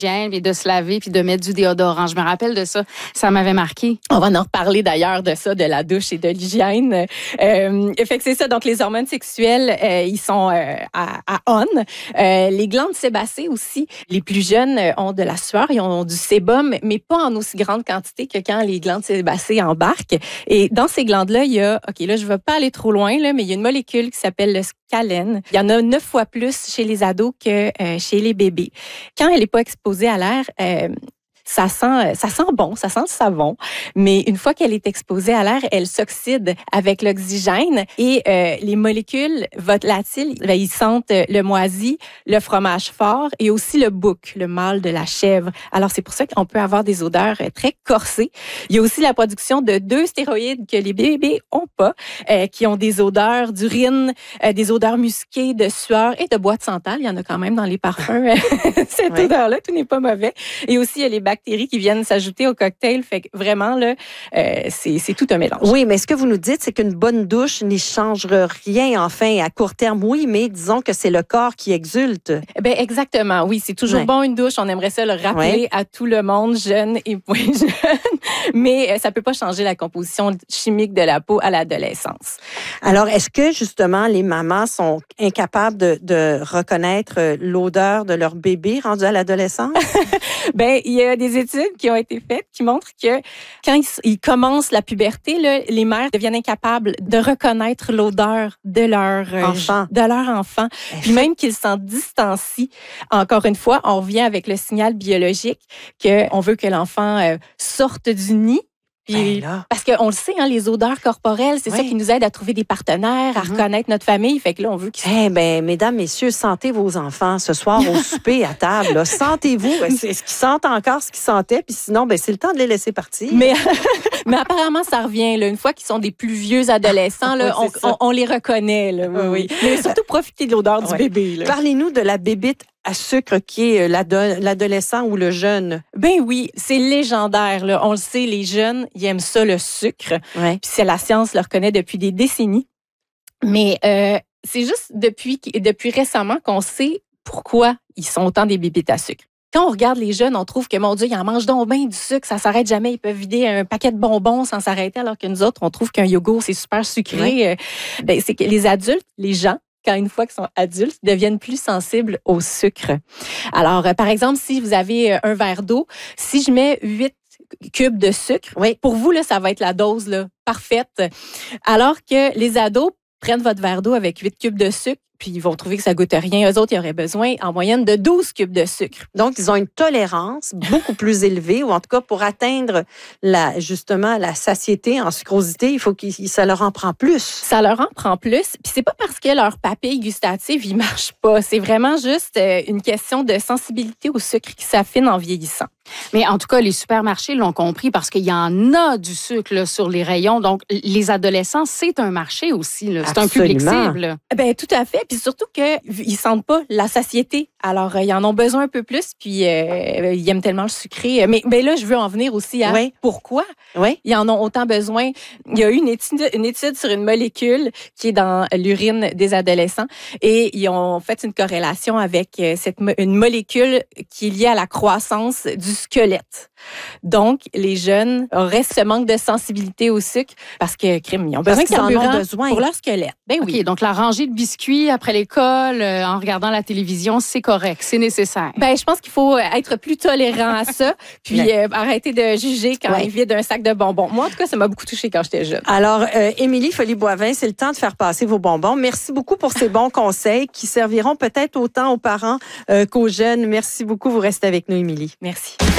puis de se laver, puis de mettre du déodorant. Je me rappelle de ça. Ça m'avait marqué. On va en reparler d'ailleurs de ça, de la douche et de l'hygiène. Fait que c'est ça. Donc, les hormones sexuelles, ils sont à on. Les glandes sébacées aussi. Les plus jeunes ont de la sueur, ils ont du sébum, mais pas en aussi grande quantité que quand les glandes sébacées embarquent. Et dans ces glandes-là, il y a, OK, là, je ne vais pas aller trop loin, là, mais il y a une molécule qui s'appelle le scalène. Il y en a 9 fois plus chez les ados que chez les bébés. Quand elle n'est pas exposée à l'air, ça sent bon, ça sent le savon, mais une fois qu'elle est exposée à l'air, elle s'oxyde avec l'oxygène et les molécules volatiles, ils sentent le moisi, le fromage fort et aussi le bouc, le mâle de la chèvre. Alors, c'est pour ça qu'on peut avoir des odeurs très corsées. Il y a aussi la production de 2 stéroïdes que les bébés ont pas, qui ont des odeurs d'urine, des odeurs musquées, de sueur et de boîte sentale. Il y en a quand même dans les parfums. Cette odeur-là, tout n'est pas mauvais. Et aussi, il y a les bactéries qui viennent s'ajouter au cocktail. Fait que vraiment, là, c'est tout un mélange. Oui, mais ce que vous nous dites, c'est qu'une bonne douche n'y changera rien, enfin, à court terme, oui, mais disons que c'est le corps qui exulte. Ben exactement, oui. C'est toujours bon une douche. On aimerait ça le rappeler à tout le monde, jeune et moins jeune. Mais ça peut pas changer la composition chimique de la peau à l'adolescence. Alors, est-ce que, justement, les mamans sont incapables de reconnaître l'odeur de leur bébé rendu à l'adolescence? Ben, il y a des études qui ont été faites qui montrent que quand ils commencent la puberté, là, les mères deviennent incapables de reconnaître l'odeur de leur enfant. Puis même qu'ils s'en distancient. Encore une fois, on revient avec le signal biologique qu'on veut que l'enfant sorte du nid. Puis, parce qu'on le sait, hein, les odeurs corporelles, c'est ça qui nous aide à trouver des partenaires, à reconnaître notre famille. Fait que là, on veut qu'ils... mesdames, messieurs, sentez vos enfants ce soir au souper à table. Là. Sentez-vous. Est-ce qu'ils sentent encore ce qu'ils sentaient? Puis sinon, c'est le temps de les laisser partir. Mais apparemment, ça revient. Là, une fois qu'ils sont des plus vieux adolescents, là, on les reconnaît. Là, oui. Mais surtout, profitez de l'odeur du bébé. Là. Parlez-nous de la bébite à sucre qui est l'adolescent ou le jeune. Ben oui, c'est légendaire. Là. On le sait, les jeunes, ils aiment ça, le sucre. Puis c'est la science le reconnaît depuis des décennies. Mais c'est juste depuis récemment qu'on sait pourquoi ils sont autant des bébites à sucre. Quand on regarde les jeunes, on trouve que, mon Dieu, ils en mangent donc bien du sucre, ça s'arrête jamais. Ils peuvent vider un paquet de bonbons sans s'arrêter, alors que nous autres, on trouve qu'un yogourt, c'est super sucré. C'est que les adultes, les gens, quand une fois qu'ils sont adultes, deviennent plus sensibles au sucre. Alors, par exemple, si vous avez un verre d'eau, si je mets 8 cubes de sucre, pour vous, là, ça va être la dose là, parfaite. Alors que les ados prennent votre verre d'eau avec 8 cubes de sucre, puis ils vont trouver que ça goûte rien. Eux autres, ils auraient besoin en moyenne de 12 cubes de sucre. Donc, ils ont une tolérance beaucoup plus élevée, ou en tout cas, pour atteindre justement la satiété en sucrosité, il faut que ça leur en prend plus. Ça leur en prend plus. Puis c'est pas parce que leur papille gustative, il marche pas. C'est vraiment juste une question de sensibilité au sucre qui s'affine en vieillissant. Mais en tout cas, les supermarchés l'ont compris parce qu'il y en a du sucre là, sur les rayons. Donc, les adolescents, c'est un marché aussi. Là. C'est un public cible. Ben tout à fait. Puis surtout qu'ils sentent pas la satiété. Alors, ils en ont besoin un peu plus. Puis, ils aiment tellement le sucré. Mais là, je veux en venir aussi à pourquoi ils en ont autant besoin. Il y a eu une étude sur une molécule qui est dans l'urine des adolescents. Et ils ont fait une corrélation avec une molécule qui est liée à la croissance du squelette. Donc, les jeunes auraient ce manque de sensibilité au sucre parce que, ils ont besoin de carburant pour leur squelette. Ben oui. OK, donc la rangée de biscuits après l'école, en regardant la télévision, c'est correct, c'est nécessaire. Ben, je pense qu'il faut être plus tolérant à ça, puis arrêter de juger quand ils vident un sac de bonbons. Moi, en tout cas, ça m'a beaucoup touchée quand j'étais jeune. Alors, Émilie Folly-Boivin, c'est le temps de faire passer vos bonbons. Merci beaucoup pour ces bons conseils qui serviront peut-être autant aux parents qu'aux jeunes. Merci beaucoup. Vous restez avec nous, Émilie. Merci.